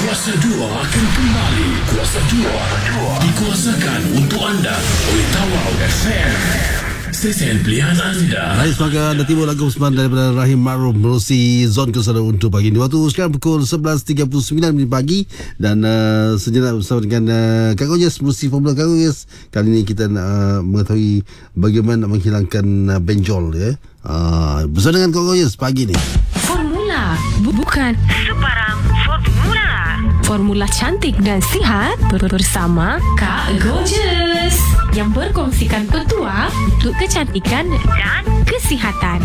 Kuasa 2 akan kembali. Kuasa 2 dikuasakan untuk anda oleh Tawau FM. Stesen pilihan anda. Baik, semoga anda timbul lagu semalam daripada Rahim Ma'ruf menerusi zon kesadaran untuk pagi ini. Waktu sekarang pukul 11.39 minit pagi. Dan sejenak bersama dengan Kak Gojes, menerusi Formula Kak Gojes. Kali ini kita nak mengetahui bagaimana nak menghilangkan benjol, ya. Bersama dengan Kak Gojes pagi ni. Formula bukan sebarang formula. Formula cantik dan sihat bersama Kak Gojes yang berkongsikan petua untuk kecantikan dan kesihatan.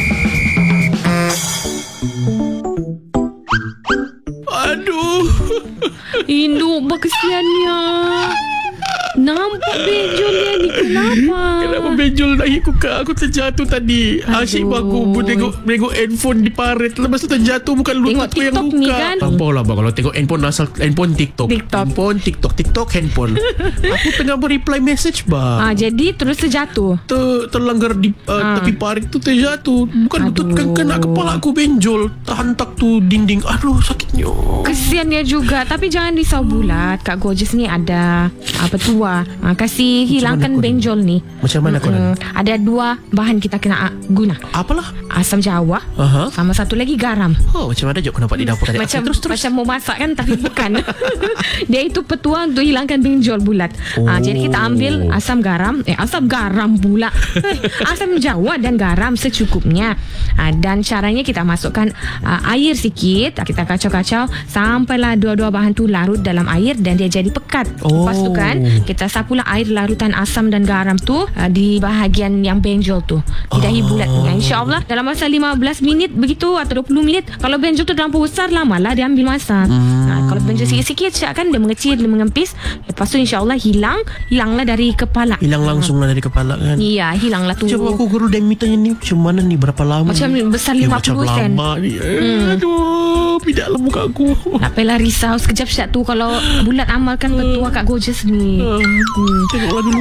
Aduh, Induk berkesiannya. Nampak benjol dia ni, kenapa? kenapa benjol dahi aku terjatuh tadi. Asyik aku tengok handphone di parit. Lepas tu terjatuh, bukan Tengok lutut aku yang TikTok luka. ni kan? Apalah bang, kalau tengok handphone asal handphone TikTok. Handphone TikTok handphone. Aku tengah reply message bang. Jadi terus terjatuh. Terlanggar di tepi parit tu terjatuh. Bukan lutut, kena kepala aku benjol. Terhantak tu dinding. Aduh, sakitnya. Kesian dia juga. Tapi jangan risau bulat. Kak Gojes ni ada petua. Kasih hilangkan benjol ni. Macam mana kau nak? Ada 2 bahan kita kena guna. Apalah? Asam jawa, sama satu lagi garam. Oh, macam mana je aku nampak di dapur tadi. Macam Terus. macam mau masak kan, tapi bukan. Dia itu petua untuk hilangkan benjol bulat. Jadi kita ambil asam garam pula. Asam jawa dan garam secukupnya. Dan caranya kita masukkan air sikit. Kita kacau-kacau sampailah 2 bahan tu larut dalam air dan dia jadi pekat. Lepas tu kan kita sapulah air larutan asam dan garam tu di bahagian yang benjol tu, di dahi bulat ni. InsyaAllah dalam masa 15 minit begitu atau 20 minit. Kalau benjol tu terlampau besar, lamalah dia ambil masa. Kalau benjol sikit-sikit kan dia mengecil, dia mengempis. Lepas tu insyaAllah hilanglah dari kepala. Hilang langsung lah dari kepala kan. Iya, hilanglah tu. Coba aku guru Demi tanya ni macam mana ni, berapa lama? Macam besar 50 macam sen. lama ni. Aduh, pidaklah muka aku. Tak payahlah risau. Sekejap tu kalau bulat amalkan petua Kak Gojes ni. Tengoklah dulu.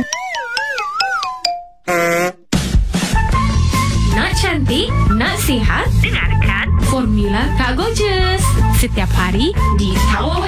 Nak cantik, nak sihat, dengarkan Formula Kak Gojes setiap hari di Tawau